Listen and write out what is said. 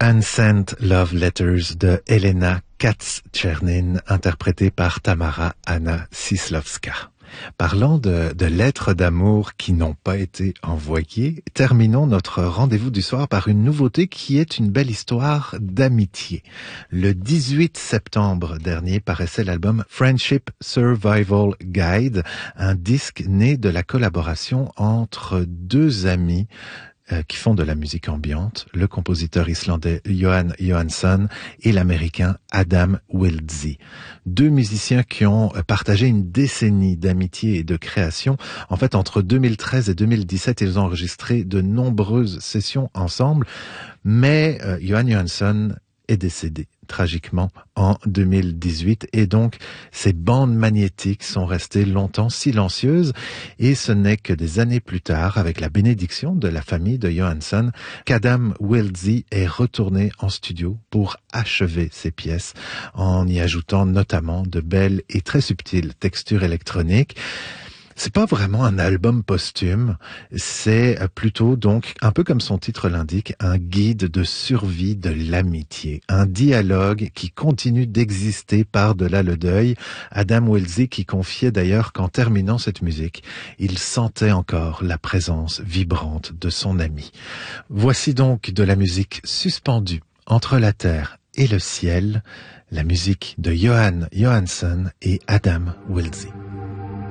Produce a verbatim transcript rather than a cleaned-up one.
Unsent Love Letters de Helena Katz-Czernin, interprétée par Tamara Anna Cisłowska. Parlant de, de lettres d'amour qui n'ont pas été envoyées, terminons notre rendez-vous du soir par une nouveauté qui est une belle histoire d'amitié. Le dix-huit septembre dernier paraissait l'album Friendship Survival Guide, un disque né de la collaboration entre deux amis qui font de la musique ambiante, le compositeur islandais Jóhann Jóhannsson et l'américain Adam Wildsey. Deux musiciens qui ont partagé une décennie d'amitié et de création. En fait, entre deux mille treize et deux mille dix-sept, ils ont enregistré de nombreuses sessions ensemble, mais euh, Jóhann Jóhannsson est décédé tragiquement en deux mille dix-huit et donc ces bandes magnétiques sont restées longtemps silencieuses et ce n'est que des années plus tard, avec la bénédiction de la famille de Jóhannsson, qu'Adam Wildsey est retourné en studio pour achever ses pièces en y ajoutant notamment de belles et très subtiles textures électroniques. C'est pas vraiment un album posthume, c'est plutôt donc, un peu comme son titre l'indique, un guide de survie de l'amitié, un dialogue qui continue d'exister par-delà le deuil. Adam Wildsey qui confiait d'ailleurs qu'en terminant cette musique, il sentait encore la présence vibrante de son ami. Voici donc de la musique suspendue entre la terre et le ciel, la musique de Jóhann Jóhannsson et Adam Wildsey.